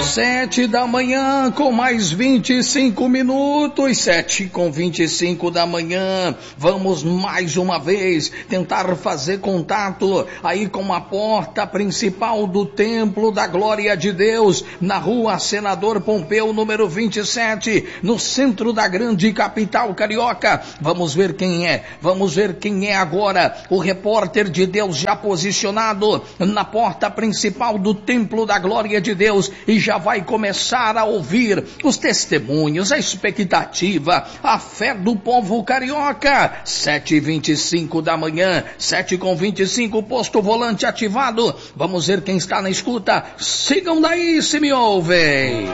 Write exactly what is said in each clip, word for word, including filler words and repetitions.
Sete da manhã com mais vinte e cinco minutos, sete com vinte e cinco da manhã. Vamos mais uma vez tentar fazer contato aí com a porta principal do Templo da Glória de Deus, na rua Senador Pompeu, número vinte e sete, no centro da grande capital carioca. Vamos ver quem é, vamos ver quem é agora o repórter de Deus já posicionado na porta principal do Templo da Glória de Deus e já vai começar a ouvir os testemunhos, a expectativa, a fé do povo carioca. Sete e vinte e cinco da manhã, sete com vinte e cinco, posto volante ativado. Vamos ver quem está na escuta. Sigam daí se me ouvem.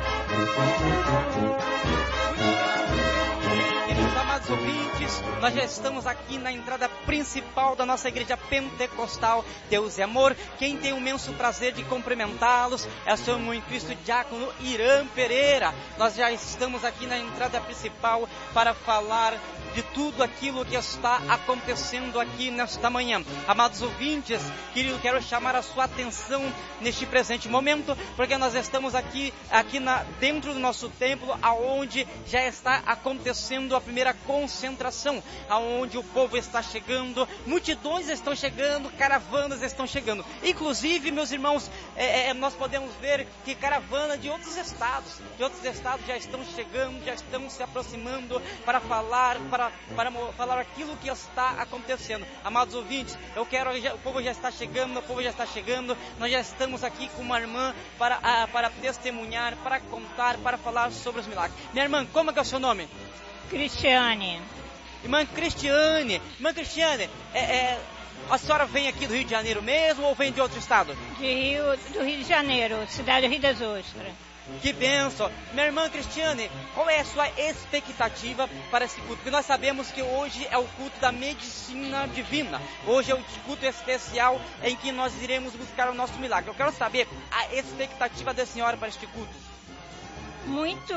Queridos amados ouvintes, nós já estamos aqui na entrada principal da nossa igreja pentecostal Deus é Amor. Quem tem o imenso prazer de cumprimentá-los é o seu irmão em Cristo, diácono Irã Pereira. Nós já estamos aqui na entrada principal para falar de tudo aquilo que está acontecendo aqui nesta manhã. Amados ouvintes, querido, quero chamar a sua atenção neste presente momento, porque nós estamos aqui, aqui na, dentro do nosso templo, aonde já está acontecendo a primeira concentração, aonde o povo está chegando, multidões estão chegando, caravanas estão chegando. Inclusive, meus irmãos, é, é, nós podemos ver que caravanas de outros estados, de outros estados já estão chegando, já estão se aproximando para falar, para Para, para falar aquilo que está acontecendo. Amados ouvintes, eu quero, já, o povo já está chegando, o povo já está chegando, nós já estamos aqui com uma irmã para, a, para testemunhar, para contar, para falar sobre os milagres. Minha irmã, como é que é o seu nome? Cristiane. Irmã Cristiane, irmã Cristiane, é, é, a senhora vem aqui do Rio de Janeiro mesmo ou vem de outro estado? De Rio, do Rio de Janeiro, cidade do Rio das Ostras. Que bênção! Minha irmã Cristiane, qual é a sua expectativa para esse culto? Porque nós sabemos que hoje é o culto da medicina divina. Hoje é o culto especial em que nós iremos buscar o nosso milagre. Eu quero saber a expectativa da senhora para este culto. Muito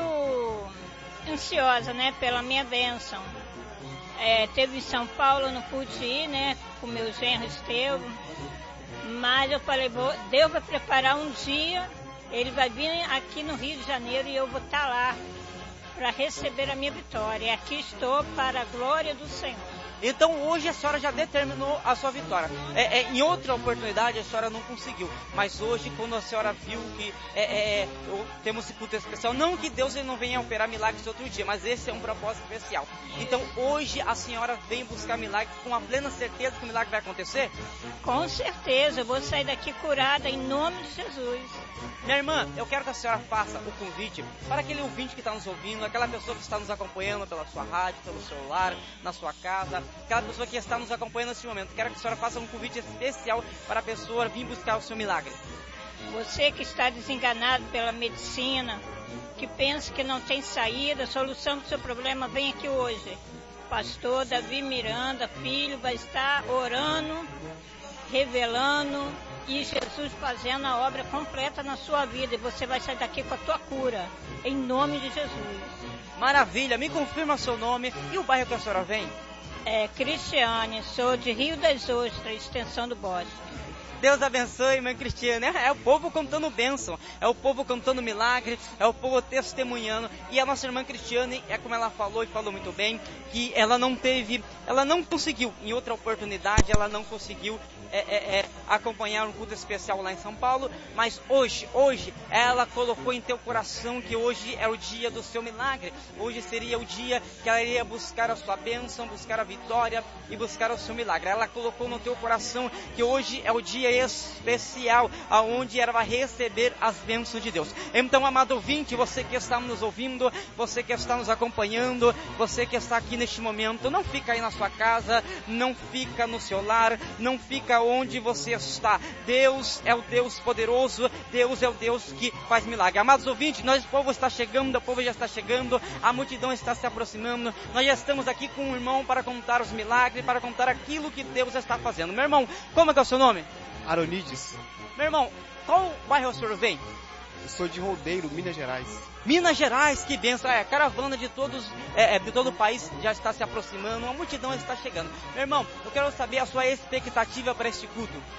ansiosa, né, pela minha bênção. É, teve em São Paulo, não pude ir, né, com meu genro Estevão. Mas eu falei, vou, Deus vai preparar um dia. Ele vai vir aqui no Rio de Janeiro e eu vou estar lá para receber a minha vitória. E aqui estou para a glória do Senhor. Então hoje a senhora já determinou a sua vitória. É, é, em outra oportunidade a senhora não conseguiu. Mas hoje, quando a senhora viu que é, é, é, temos esse culto especial, não que Deus ele não venha operar milagres outro dia, mas esse é um propósito especial. Então hoje a senhora vem buscar milagres com a plena certeza que o milagre vai acontecer? Com certeza, eu vou sair daqui curada em nome de Jesus. Minha irmã, eu quero que a senhora faça o convite para aquele ouvinte que está nos ouvindo, aquela pessoa que está nos acompanhando pela sua rádio, pelo celular, na sua casa, aquela pessoa que está nos acompanhando nesse momento. Quero que a senhora faça um convite especial para a pessoa vir buscar o seu milagre. Você que está desenganado pela medicina, que pensa que não tem saída, a solução do seu problema, vem aqui hoje. Pastor Davi Miranda, filho, vai estar orando, revelando e Jesus fazendo a obra completa na sua vida. E você vai sair daqui com a tua cura, em nome de Jesus. Maravilha, me confirma seu nome e o bairro que a senhora vem? É Cristiane, sou de Rio das Ostras, extensão do Bosque. Deus abençoe, irmã Cristiane. É o povo contando bênção, é o povo contando milagre, é o povo testemunhando. E a nossa irmã Cristiane, é como ela falou e falou muito bem, que ela não teve, ela não conseguiu, em outra oportunidade, ela não conseguiu é, é, é, acompanhar um culto especial lá em São Paulo, mas hoje, hoje, ela colocou em teu coração que hoje é o dia do seu milagre. Hoje seria o dia que ela iria buscar a sua bênção, buscar a vitória e buscar o seu milagre. Ela colocou no teu coração que hoje é o dia especial, aonde ela vai receber as bênçãos de Deus. Então, amado ouvinte, você que está nos ouvindo, você que está nos acompanhando, você que está aqui neste momento, não fica aí na sua casa, não fica no seu lar, não fica onde você está. Deus é o Deus poderoso, Deus é o Deus que faz milagre. Amados ouvintes, nós, o povo está chegando, o povo já está chegando, a multidão está se aproximando, nós já estamos aqui com um irmão para contar os milagres, para contar aquilo que Deus está fazendo. Meu irmão, como é que é o seu nome? Aronides. Meu irmão, qual bairro o senhor vem? Eu sou de Rodeiro, Minas Gerais. Minas Gerais, que benção. É, caravana de todos, é, de todo o país já está se aproximando, uma multidão está chegando. Meu irmão, eu quero saber a sua expectativa para este culto.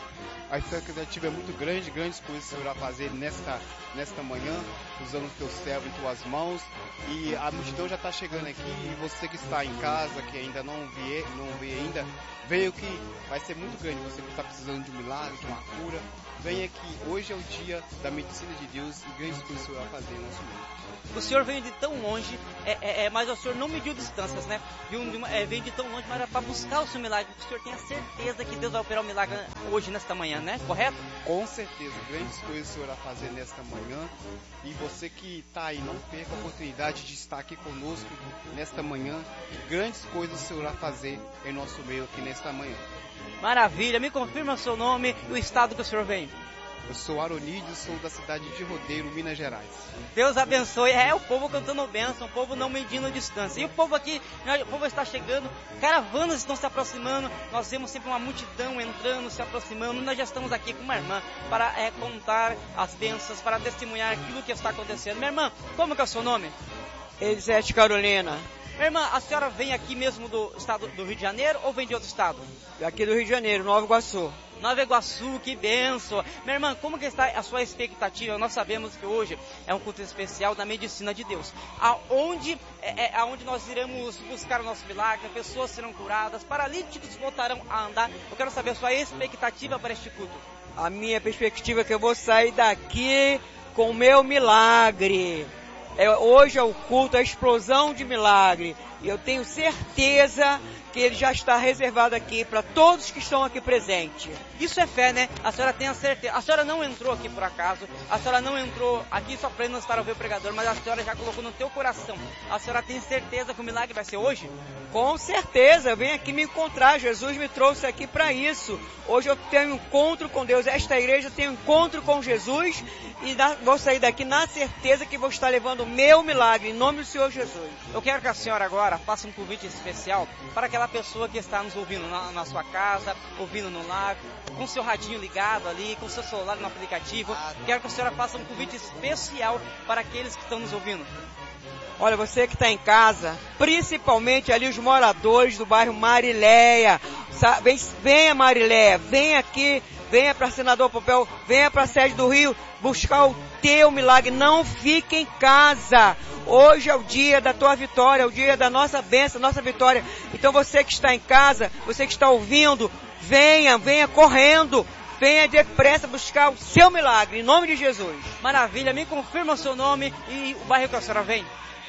A expectativa é muito grande, grandes coisas o Senhor irá fazer nesta, nesta manhã, usando o teu servo em tuas mãos. E a multidão já está chegando aqui, e você que está em casa, que ainda não vê, não vê ainda, veio que vai ser muito grande. Você que está precisando de um milagre, de uma cura, venha aqui. Hoje é o dia da medicina de Deus e grandes coisas o Senhor vai fazer no nosso meio. O Senhor veio de tão longe, é, é, é, mas o Senhor não mediu distâncias, né? Veio de, uma, é, veio de tão longe, mas era para buscar o seu milagre. O Senhor tem a certeza que Deus vai operar o milagre hoje, nesta manhã, né? Correto? Com certeza, grandes coisas o Senhor vai fazer nesta manhã. E você que está aí, não perca a oportunidade de estar aqui conosco nesta manhã. Grandes coisas o Senhor vai fazer em nosso meio aqui nesta manhã. Maravilha, me confirma o seu nome e o estado que o Senhor vem. Eu sou Aronídio, sou da cidade de Rodeiro, Minas Gerais. Deus abençoe. É o povo cantando bênção, o povo não medindo distância. E o povo aqui, o povo está chegando, caravanas estão se aproximando, nós vemos sempre uma multidão entrando, se aproximando. Nós já estamos aqui com uma irmã para é, contar as bênçãos, para testemunhar aquilo que está acontecendo. Minha irmã, como que é o seu nome? Elisete Carolina. Minha irmã, a senhora vem aqui mesmo do estado do Rio de Janeiro ou vem de outro estado? Aqui do Rio de Janeiro, Nova Iguaçu. Nova Iguaçu, que benção. Minha irmã, como que está a sua expectativa? Nós sabemos que hoje é um culto especial da medicina de Deus. Aonde, é, é, aonde nós iremos buscar o nosso milagre, pessoas serão curadas, paralíticos voltarão a andar. Eu quero saber a sua expectativa para este culto. A minha perspectiva é que eu vou sair daqui com o meu milagre. É, hoje é o culto, a explosão de milagre. E eu tenho certeza que ele já está reservado aqui para todos que estão aqui presentes. Isso é fé, né? A senhora tem a certeza. A senhora não entrou aqui por acaso. A senhora não entrou aqui só apenas para ouvir o pregador, mas a senhora já colocou no teu coração. A senhora tem certeza que o milagre vai ser hoje? Com certeza, eu venho aqui me encontrar. Jesus me trouxe aqui para isso. Hoje eu tenho um encontro com Deus. Esta igreja tem um encontro com Jesus e vou sair daqui na certeza que vou estar levando o meu milagre em nome do Senhor Jesus. Eu quero que a senhora agora faça um convite especial para aquela pessoa que está nos ouvindo na, na sua casa, ouvindo no lar, com seu radinho ligado ali, com seu celular no aplicativo. Quero que a senhora faça um convite especial para aqueles que estão nos ouvindo. Olha, você que está em casa, principalmente ali os moradores do bairro Marileia, vem, venha Marileia, venha aqui, venha para Senador Pompeu, venha para a sede do Rio, buscar o teu milagre, não fique em casa. Hoje é o dia da tua vitória, é o dia da nossa bênção, nossa vitória. Então você que está em casa, você que está ouvindo, venha, venha correndo. Venha depressa buscar o seu milagre, em nome de Jesus. Maravilha, me confirma o seu nome e o bairro que a senhora vem.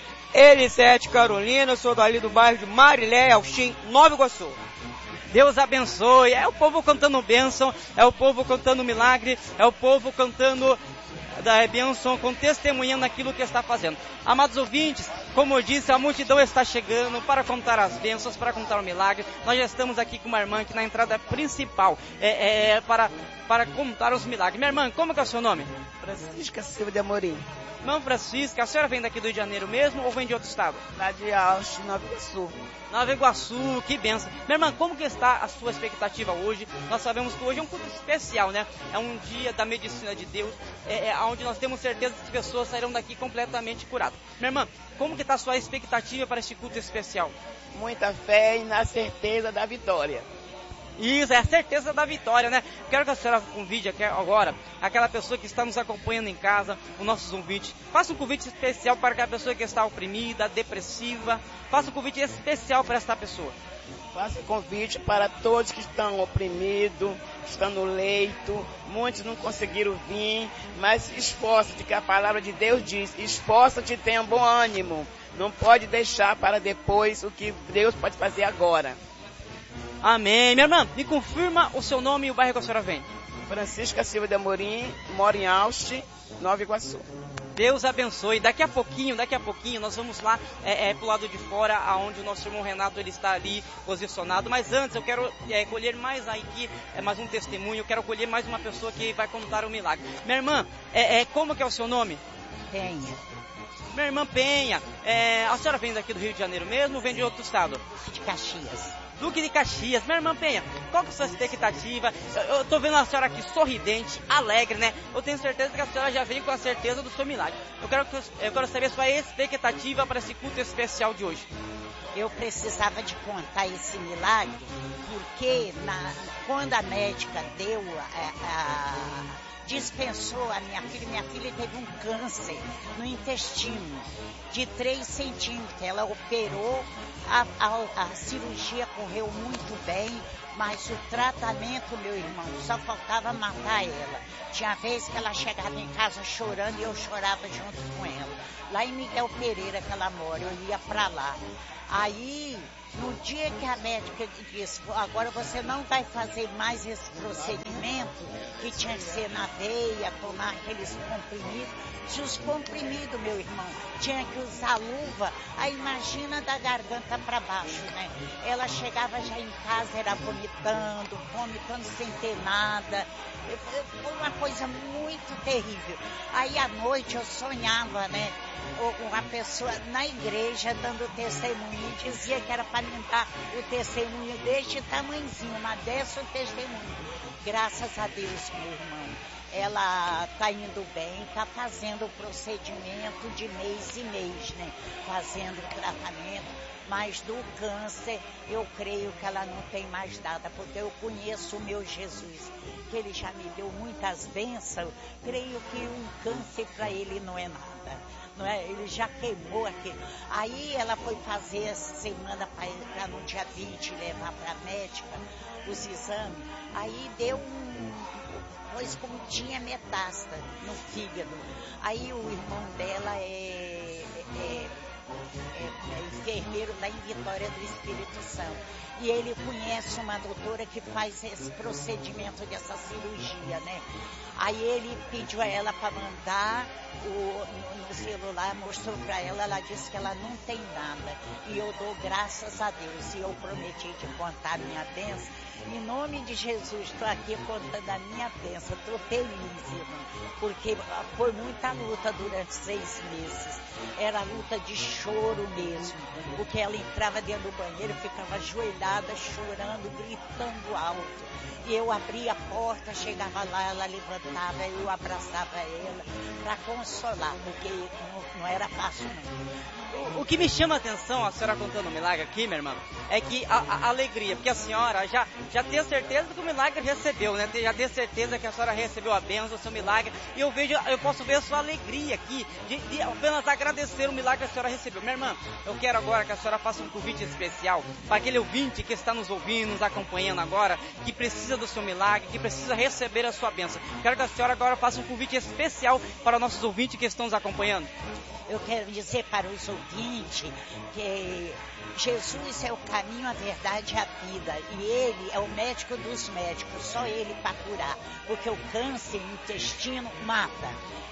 Elisete Carolina, eu sou dali do bairro de Marileia, Alchim, Nova Iguaçu. Deus abençoe. É o povo cantando bênção, é o povo cantando milagre, é o povo cantando da bênção, com testemunhando aquilo que está fazendo. Amados ouvintes, como eu disse, a multidão está chegando para contar as bênçãos, para contar o milagre. Nós já estamos aqui com uma irmã aqui na entrada principal, é, é, para, para contar os milagres. Minha irmã, como que é o seu nome? Francisca Silva de Amorim. Irmã Francisca, a senhora vem daqui do Rio de Janeiro mesmo ou vem de outro estado? Lá de Alche, Nova Iguaçu. Nova Iguaçu, que benção. Minha irmã, como que está a sua expectativa hoje? Nós sabemos que hoje é um culto especial, né? É um dia da medicina de Deus, é, é onde nós temos certeza que as pessoas sairão daqui completamente curadas. Minha irmã, como que está a sua expectativa para este culto especial? Muita fé e na certeza da vitória. Isso, é a certeza da vitória, né? Quero que a senhora convide aqui agora aquela pessoa que está nos acompanhando em casa, os nossos ouvintes. Faça um convite especial para aquela pessoa que está oprimida, depressiva. Faça um convite especial para esta pessoa. Faça um convite para todos que estão oprimidos, estão no leito. Muitos não conseguiram vir, mas esforça-te, que a palavra de Deus diz. Esforça-te e tenha bom ânimo. Não pode deixar para depois o que Deus pode fazer agora. Amém. Minha irmã, me confirma o seu nome e o bairro que a senhora vem. Francisca Silva de Amorim, moro em Alche, Nova Iguaçu. Deus abençoe. Daqui a pouquinho, daqui a pouquinho, nós vamos lá é, é, pro lado de fora, aonde o nosso irmão Renato ele está ali posicionado. Mas antes, eu quero é, colher mais aqui, é, mais um testemunho. Eu quero colher mais uma pessoa que vai contar o milagre. Minha irmã, é, é, como que é o seu nome? Penha. Minha irmã Penha, é, a senhora vem daqui do Rio de Janeiro mesmo ou vem de outro estado? De Caxias. Duque de Caxias. Minha irmã Penha, qual que é a sua expectativa? Eu, eu tô vendo a senhora aqui sorridente, alegre, né? Eu tenho certeza que a senhora já veio com a certeza do seu milagre. Eu quero, eu quero saber a sua expectativa para esse culto especial de hoje. eu precisava de contar esse milagre, porque na, quando a médica deu a, a, dispensou a minha filha, minha filha teve um câncer no intestino de três centímetros. Ela operou, a, a, a cirurgia correu muito bem, mas o tratamento, meu irmão, só faltava matar ela. Tinha vez que ela chegava em casa chorando e eu chorava junto com ela. Lá em Miguel Pereira, que ela mora, eu ia pra lá. Aí, no dia que a médica disse, agora você não vai fazer mais esse procedimento, que tinha que ser na veia, tomar aqueles comprimidos. Se os comprimidos, meu irmão, tinha que usar luva, aí imagina da garganta para baixo, né? Ela chegava já em casa, era vomitando, vomitando sem ter nada. Foi uma coisa muito terrível. Aí à noite eu sonhava, né? Uma pessoa na igreja dando testemunho e dizia que era para me dar o testemunho deste tamanhozinho, mas desse o testemunho. Graças a Deus, meu irmão, ela está indo bem, está fazendo o procedimento de mês em mês, né? Fazendo o tratamento. Mas do câncer, eu creio que ela não tem mais nada, porque eu conheço o meu Jesus, que ele já me deu muitas bênçãos. Creio que um câncer para ele não é nada, não é? Ele já queimou aquilo. Aí ela foi fazer essa semana para no dia vinte levar para a médica os exames. Aí deu um, pois como tinha metástase no fígado. Aí o irmão dela é, é É, é enfermeiro lá em Vitória do Espírito Santo. E ele conhece uma doutora que faz esse procedimento dessa cirurgia, né? Aí ele pediu a ela para mandar o, no, no celular, mostrou para ela, ela disse que ela não tem nada. E eu dou graças a Deus. E eu prometi de contar a minha bênção. Em nome de Jesus, estou aqui contando a minha bênção. Estou feliz, irmão, porque foi muita luta durante seis meses. Era luta de choro mesmo, porque ela entrava dentro do banheiro, ficava ajoelhada, chorando, gritando alto. E eu abria a porta, chegava lá, ela levantava, eu abraçava ela para consolar, porque não, não era fácil não. O, o que me chama a atenção, a senhora contando o milagre aqui, minha irmã, é que a, a alegria, porque a senhora já, já tem certeza que o milagre recebeu, né? Já tem certeza que a senhora recebeu a bênção, o seu milagre, e eu vejo, eu posso ver a sua alegria aqui, de, de apenas agradecer o milagre que a senhora recebeu. Minha irmã, eu quero agora que a senhora faça um convite especial para aquele ouvinte que está nos ouvindo, nos acompanhando agora, que precisa do seu milagre, que precisa receber a sua bênção. Quero que a senhora agora faça um convite especial para nossos ouvintes que estão nos acompanhando. Eu quero dizer para os ouvintes que Jesus é o caminho, a verdade e a vida. E Ele é o médico dos médicos, só Ele para curar. Porque o câncer no intestino mata.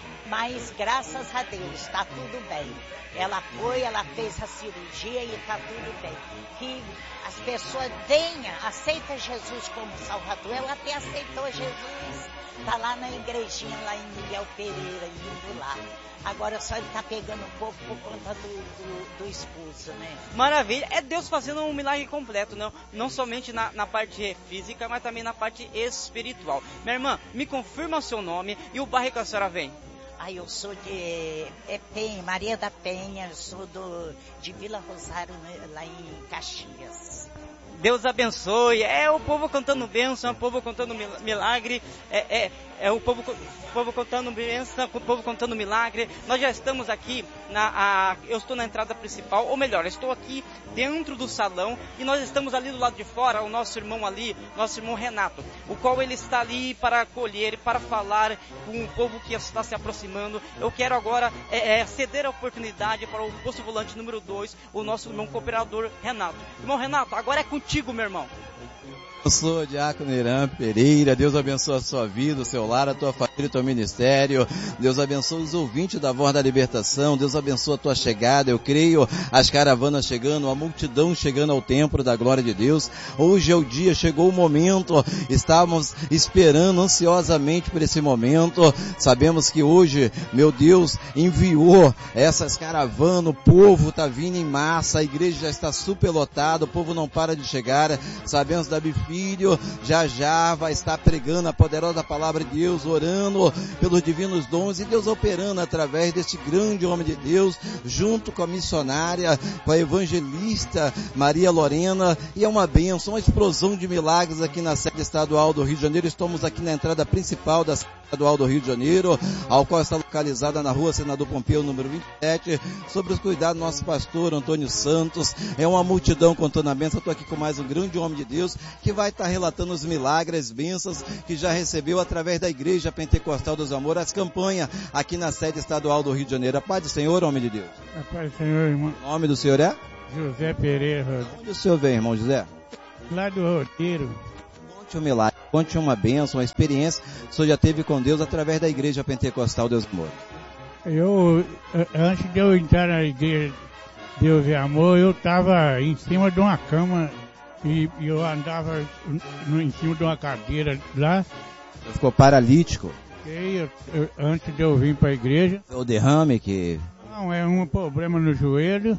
Mas graças a Deus, está tudo bem. Ela foi, ela fez a cirurgia e está tudo bem. Que as pessoas venham, aceitem Jesus como Salvador. Ela até aceitou Jesus. Está lá na igrejinha, lá em Miguel Pereira, indo lá. Agora só ele está pegando um pouco por conta do, do, do esposo, né? Maravilha. É Deus fazendo um milagre completo, não, não somente na, na parte física, mas também na parte espiritual. Minha irmã, me confirma o seu nome e o bairro que a senhora vem. Ah, eu sou de é Penha, Maria da Penha, eu sou do, de Vila Rosário, né, lá em Caxias. Deus abençoe, é o povo cantando bênção, é o povo contando milagre, é, é, é o povo, o povo contando bênção, o povo contando milagre. Nós já estamos aqui, na, a, eu estou na entrada principal, ou melhor, estou aqui dentro do salão e nós estamos ali do lado de fora, o nosso irmão ali, nosso irmão Renato, o qual ele está ali para acolher, para falar com o povo que está se aproximando. Eu quero agora é, é, ceder a oportunidade para o posto volante número dois, o nosso irmão cooperador Renato. Irmão Renato, agora é contigo, meu irmão. Eu sou o diácono Irã Pereira. Deus abençoe a sua vida, o seu lar, a tua família, o teu ministério. Deus abençoe os ouvintes da Voz da Libertação. Deus abençoe a tua chegada. Eu creio as caravanas chegando, a multidão chegando ao templo da glória de Deus. Hoje é o dia, chegou o momento. Estávamos esperando ansiosamente por esse momento. Sabemos que hoje, meu Deus, enviou essas caravanas. O povo está vindo em massa. A igreja já está superlotada. O povo não para de chegar. Sabemos da Bifí Filho, já já vai estar pregando a poderosa palavra de Deus, orando operando pelos divinos dons e Deus operando através deste grande homem de Deus, junto com a missionária, com a evangelista Maria Lorena, e é uma bênção, uma explosão de milagres aqui na sede estadual do Rio de Janeiro. Estamos aqui na entrada principal da sede estadual do Rio de Janeiro, ao qual está localizada na rua Senador Pompeu, número vinte e sete, sobre os cuidados do nosso pastor Antônio Santos. É uma multidão contando a bênção. Estou aqui com mais um grande homem de Deus que vai estar relatando os milagres, bênçãos que já recebeu através da Igreja Pentecostal dos Amores, as campanhas aqui na sede estadual do Rio de Janeiro. A paz do Senhor, homem de Deus. A paz do Senhor, irmão. O nome do senhor é? José Pereira. Onde o senhor vem, irmão José? Lá do Roteiro. Conte um milagre, conte uma bênção, uma experiência que o senhor já teve com Deus através da Igreja Pentecostal Deus e Amor. Eu, antes de eu entrar na Igreja Deus e Amor, eu estava em cima de uma cama e, e eu andava no, em cima de uma cadeira lá. Você ficou paralítico? Eu, eu, antes de eu vir para a igreja. O derrame que... Não, é um problema no joelho.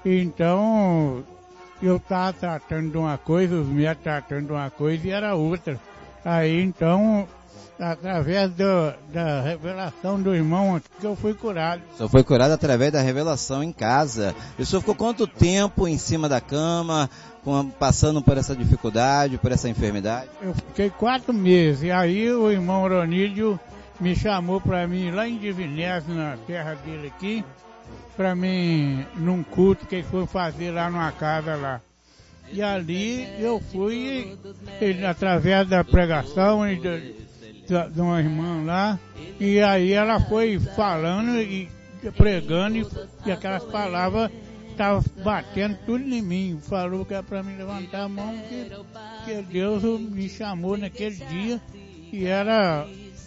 Então, eu estava tratando de uma coisa, os médicos tratando de uma coisa e era outra. Aí, então, através do, da revelação do irmão, que eu fui curado. O senhor foi curado através da revelação em casa. E o senhor ficou quanto tempo em cima da cama, com, passando por essa dificuldade, por essa enfermidade? Eu fiquei quatro meses. E aí o irmão Ronídio me chamou para mim lá em Divinés, na terra dele aqui, para mim, num culto que ele foi fazer lá numa casa lá. E ali eu fui, ele, através da pregação e de, de, de uma irmã lá, e aí ela foi falando e pregando, e, e aquelas palavras estavam batendo tudo em mim. Falou que era para mim levantar a mão, que, que Deus me chamou naquele dia, e era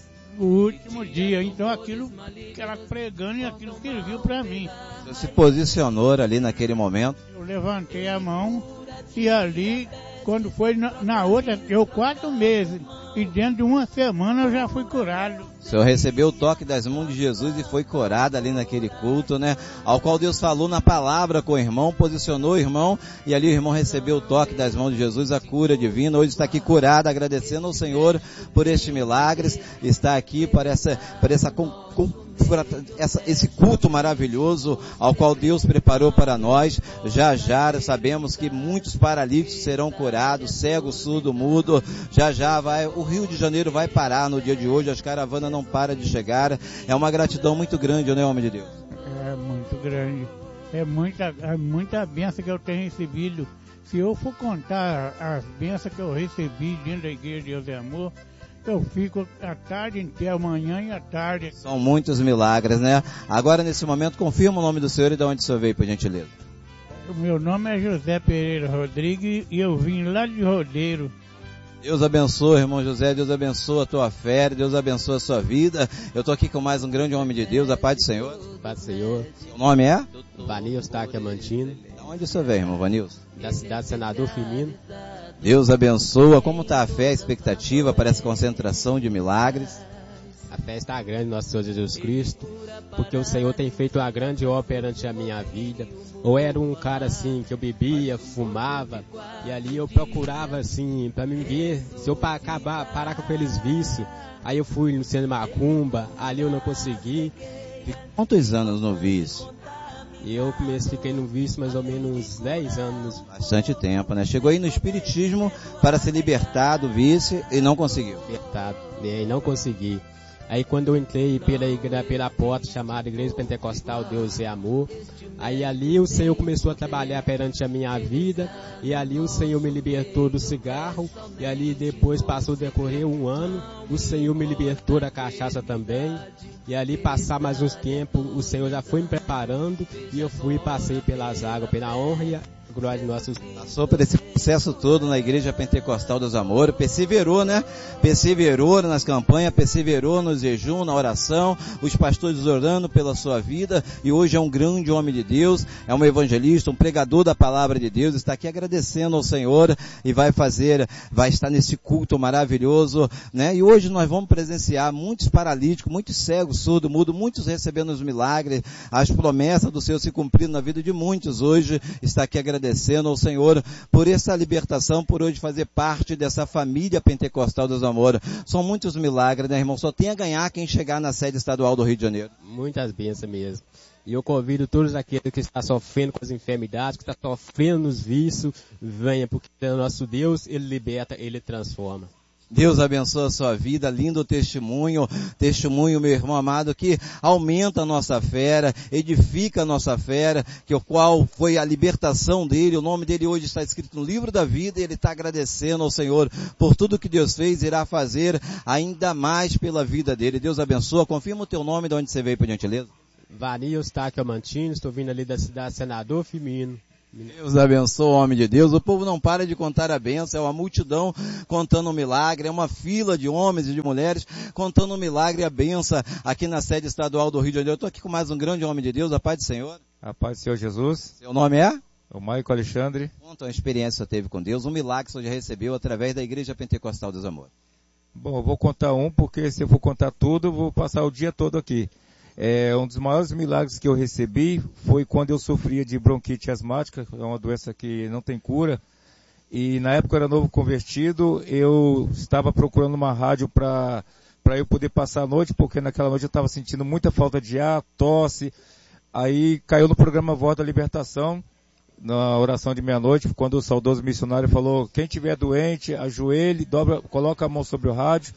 o último dia. Então aquilo que ela pregando e aquilo serviu para mim. Você se posicionou ali naquele momento? Eu levantei a mão e ali, quando foi na, na outra, eu quatro meses e dentro de uma semana eu já fui curado. O senhor recebeu o toque das mãos de Jesus e foi curado ali naquele culto, né? Ao qual Deus falou na palavra com o irmão, posicionou o irmão e ali o irmão recebeu o toque das mãos de Jesus, a cura divina. Hoje está aqui curado, agradecendo ao Senhor por este milagre. Está aqui para essa, para essa com, com, Essa, esse culto maravilhoso ao qual Deus preparou para nós. Já já sabemos que muitos paralíticos serão curados, cego, surdo, mudo. Já já vai, o Rio de Janeiro vai parar no dia de hoje, as caravanas não param de chegar. É uma gratidão muito grande, né, homem de Deus? É muito grande, é muita, é muita bênção que eu tenho recebido. Se eu for contar as bênçãos que eu recebi dentro da Igreja de Deus e Amor, eu fico a tarde inteira, amanhã e a tarde. São muitos milagres, né? Agora, nesse momento, confirma o nome do senhor e de onde o senhor veio, por gentileza. O meu nome é José Pereira Rodrigues e eu vim lá de Rodeiro. Deus abençoe, irmão José, Deus abençoe a tua fé, Deus abençoe a sua vida. Eu estou aqui com mais um grande homem de Deus, a paz do Senhor. A paz do Senhor. O nome é? Vanilson Taquiamantino. De onde o senhor vem, irmão Vanilson? Da cidade Senador Firmino. Deus abençoa. Como está a fé, a expectativa para essa concentração de milagres? A fé está grande, nosso Senhor Jesus Cristo, porque o Senhor tem feito uma grande obra perante a minha vida. Eu era um cara assim, que eu bebia, fumava, e ali eu procurava assim, para me ver, se eu para acabar, parar com aqueles vícios. Aí eu fui no centro de macumba, ali eu não consegui. Quantos anos no vício? E eu comecei, fiquei no vício mais ou menos uns dez anos. Bastante tempo, né? Chegou aí no espiritismo para se libertar do vício e não conseguiu. Libertado, e não consegui. Aí quando eu entrei pela, pela porta chamada Igreja Pentecostal Deus é Amor, aí ali o Senhor começou a trabalhar perante a minha vida, e ali o Senhor me libertou do cigarro, e ali depois passou a decorrer um ano, o Senhor me libertou da cachaça também, e ali passar mais uns tempos, o Senhor já foi me preparando, e eu fui e passei pelas águas, pela honra e a glória de nossos... Passou por esse processo todo na Igreja Pentecostal dos Amores, perseverou, né? Perseverou nas campanhas, perseverou no jejum, na oração, os pastores orando pela sua vida, e hoje é um grande homem de Deus, é um evangelista, um pregador da palavra de Deus, está aqui agradecendo ao Senhor e vai fazer, vai estar nesse culto maravilhoso, né? E hoje nós vamos presenciar muitos paralíticos, muitos cegos, surdos, mudos, muitos recebendo os milagres, as promessas do Senhor se cumprindo na vida de muitos hoje, está aqui agradecendo agradecendo ao Senhor por essa libertação, por hoje fazer parte dessa família pentecostal dos amores. São muitos milagres, né, irmão? Só tem a ganhar quem chegar na sede estadual do Rio de Janeiro. Muitas bênçãos mesmo. E eu convido todos aqueles que estão sofrendo com as enfermidades, que estão sofrendo nos vícios, venha, porque o nosso Deus, Ele liberta, Ele transforma. Deus abençoe a sua vida, lindo testemunho, testemunho, meu irmão amado, que aumenta a nossa fé, edifica a nossa fé, que o qual foi a libertação dele, o nome dele hoje está escrito no livro da vida, e ele está agradecendo ao Senhor por tudo que Deus fez, irá fazer ainda mais pela vida dele. Deus abençoe, confirma o teu nome, de onde você veio, por gentileza. Vanil Eustáquio Mantini, estou vindo ali da cidade Senador Firmino. Deus abençoe o homem de Deus. O povo não para de contar a bênção, é uma multidão contando um milagre, é uma fila de homens e de mulheres contando um milagre e a bênção aqui na sede estadual do Rio de Janeiro. Eu estou aqui com mais um grande homem de Deus, a paz do Senhor. A paz do Senhor Jesus. Seu nome é? O Maico Alexandre. Conta uma experiência que você teve com Deus, um milagre que você já recebeu através da Igreja Pentecostal dos Amores. Bom, eu vou contar um, porque se eu for contar tudo, eu vou passar o dia todo aqui. É, um dos maiores milagres que eu recebi foi quando eu sofria de bronquite asmática, é uma doença que não tem cura, e na época eu era novo convertido, eu estava procurando uma rádio para para eu poder passar a noite, porque naquela noite eu estava sentindo muita falta de ar, tosse, aí caiu no programa Voz da Libertação, na oração de meia-noite, quando o saudoso missionário falou, quem tiver doente, ajoelhe, dobra, coloca a mão sobre o rádio,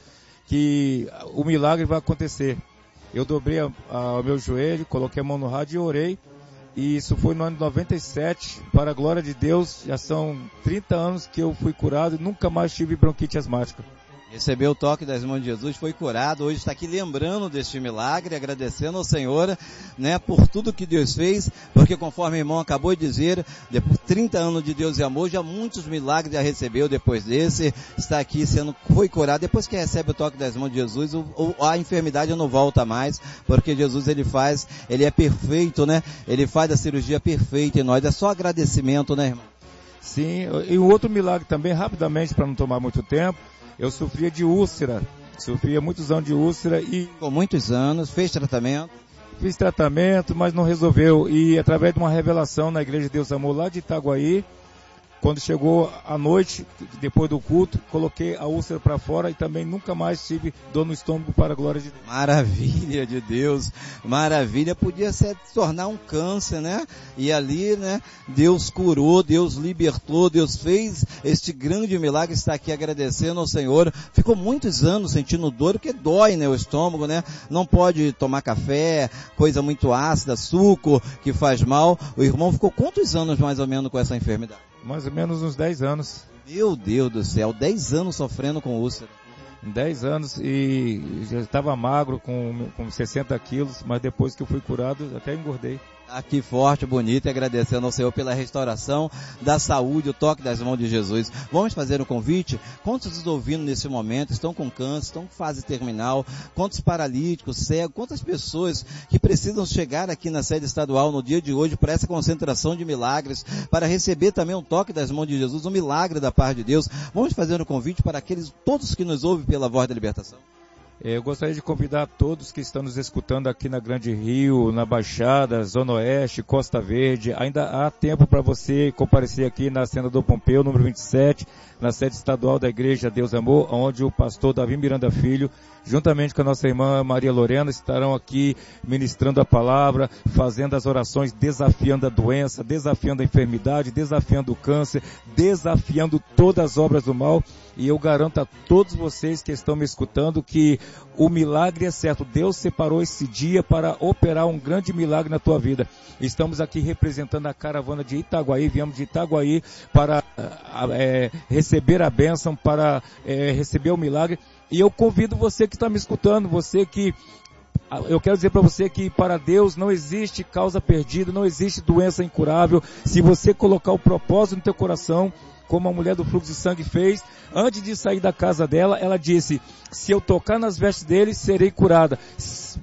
que o milagre vai acontecer. Eu dobrei a, a, o meu joelho, coloquei a mão no rádio e orei. E isso foi no ano de noventa e sete. Para a glória de Deus, já são trinta anos que eu fui curado e nunca mais tive bronquite asmática. Recebeu o toque das mãos de Jesus, foi curado, hoje está aqui lembrando deste milagre, agradecendo ao Senhor, né, por tudo que Deus fez, porque conforme o irmão acabou de dizer, depois de trinta anos de Deus e amor, já muitos milagres já recebeu depois desse, está aqui sendo, foi curado, depois que recebe o toque das mãos de Jesus, o, o, a enfermidade não volta mais, porque Jesus ele faz, ele é perfeito, né, ele faz a cirurgia perfeita em nós, é só agradecimento, né, irmão? Sim, e um outro milagre também, rapidamente, para não tomar muito tempo, eu sofria de úlcera, sofria muitos anos de úlcera e... Com muitos anos, fez tratamento? Fiz tratamento, mas não resolveu. E através de uma revelação na Igreja de Deus Amor lá de Itaguaí, quando chegou a noite, depois do culto, coloquei a úlcera para fora e também nunca mais tive dor no estômago para a glória de Deus. Maravilha de Deus, maravilha, podia se tornar um câncer, né? E ali, né, Deus curou, Deus libertou, Deus fez este grande milagre, está aqui agradecendo ao Senhor. Ficou muitos anos sentindo dor, porque dói, né, o estômago, né? Não pode tomar café, coisa muito ácida, suco, que faz mal. O irmão ficou quantos anos mais ou menos com essa enfermidade? Mais ou menos uns dez anos. Meu Deus do céu, dez anos sofrendo com úlcera. dez anos e já estava magro, com, com sessenta quilos, mas depois que eu fui curado, até engordei. Aqui forte, bonito, e agradecendo ao Senhor pela restauração da saúde, o toque das mãos de Jesus. Vamos fazer um convite? Quantos nos ouvindo nesse momento estão com câncer, estão com fase terminal, quantos paralíticos, cegos, quantas pessoas que precisam chegar aqui na sede estadual no dia de hoje para essa concentração de milagres, para receber também um toque das mãos de Jesus, um milagre da parte de Deus. Vamos fazer um convite para aqueles, todos que nos ouvem pela Voz da Libertação. Eu gostaria de convidar todos que estão nos escutando aqui na Grande Rio, na Baixada, Zona Oeste, Costa Verde. Ainda há tempo para você comparecer aqui na Senador Pompeu, número vinte e sete, na sede estadual da Igreja Deus Amor, onde o pastor Davi Miranda Filho, juntamente com a nossa irmã Maria Lorena, estarão aqui ministrando a palavra, fazendo as orações, desafiando a doença, desafiando a enfermidade, desafiando o câncer, desafiando todas as obras do mal. E eu garanto a todos vocês que estão me escutando que o milagre é certo. Deus separou esse dia para operar um grande milagre na tua vida. Estamos aqui representando a caravana de Itaguaí, viemos de Itaguaí para é, receber a bênção, para é, receber o milagre. E eu convido você que está me escutando, você que... Eu quero dizer para você que para Deus não existe causa perdida, não existe doença incurável. Se você colocar o propósito no teu coração, como a mulher do fluxo de sangue fez, antes de sair da casa dela, ela disse, se eu tocar nas vestes dele, serei curada.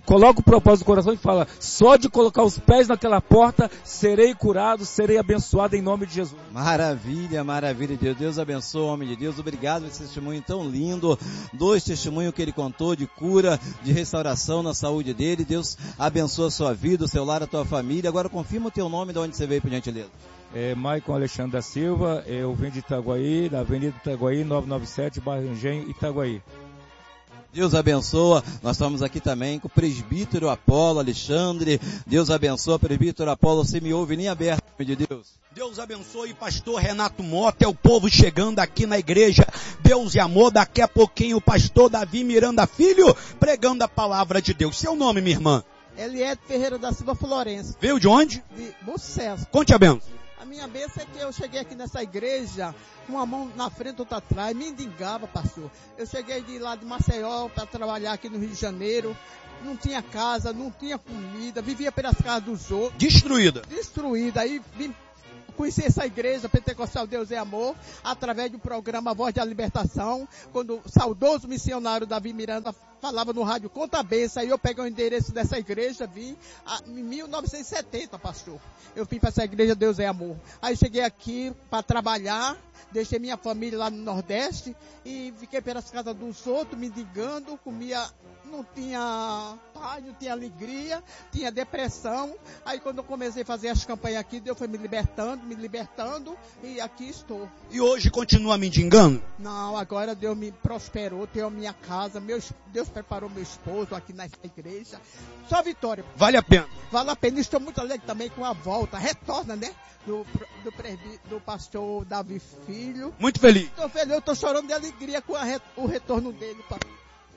coloca o propósito do coração e fala, só de colocar os pés naquela porta, serei curado, serei abençoado em nome de Jesus. Maravilha, maravilha, Deus. Deus abençoe o homem de Deus. Obrigado por esse testemunho tão lindo. Dois testemunhos que ele contou de cura, de restauração na saúde dele. Deus abençoe a sua vida, o seu lar, a tua família. Agora confirma o teu nome, de onde você veio, por gentileza. É Maicon Alexandre da Silva, eu venho de Itaguaí, da Avenida Itaguaí, novecentos e noventa e sete, bairro Engenho, Itaguaí. Deus abençoa, nós estamos aqui também com o presbítero Apolo Alexandre. Deus abençoa, presbítero Apolo, você me ouve nem aberto, nome de Deus. Deus abençoe, pastor Renato Mota, é o povo chegando aqui na igreja, Deus e amor, daqui a pouquinho o pastor Davi Miranda Filho, pregando a palavra de Deus. Seu nome, minha irmã? Eliette Ferreira da Silva Florença. Veio de onde? De Bom Sucesso. Conte a benção. A minha bênção é que eu cheguei aqui nessa igreja, uma mão na frente, outra atrás, me mendigava, pastor. Eu cheguei de lá de Maceió para trabalhar aqui no Rio de Janeiro, não tinha casa, não tinha comida, vivia pelas casas dos outros. Destruída. Destruída. Aí vim conheci essa igreja Pentecostal Deus é Amor, através do programa Voz da Libertação, quando o saudoso missionário Davi Miranda falava no rádio Conta a Benção, aí eu peguei o endereço dessa igreja, vim a, em mil novecentos e setenta, pastor. Eu vim para essa igreja Deus é Amor. Aí cheguei aqui para trabalhar, deixei minha família lá no Nordeste e fiquei pelas casas dos outros, mendigando, comia, não tinha paz, não tinha alegria, tinha depressão. Aí quando eu comecei a fazer as campanhas aqui, Deus foi me libertando, me libertando e aqui estou. E hoje continua mendigando? Não, agora Deus me prosperou, tenho a minha casa, meus, Deus preparou meu esposo aqui nessa igreja. Só vitória. Vale a pena. Vale a pena. Estou muito alegre também com a volta, retorna, né? Do, do, do pastor Davi Filho. Muito feliz. Estou feliz, eu estou chorando de alegria com a, o retorno dele, pastor.